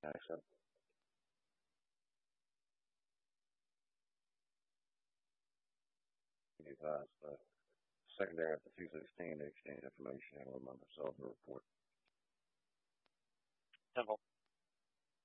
Excellent. Secondary after 216 to exchange information and remember, so the report. Simple.